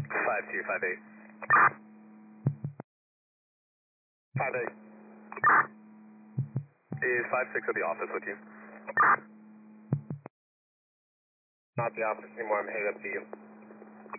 5258. 58. Is 56 at the office with you? Not the office anymore, I'm headed up to you.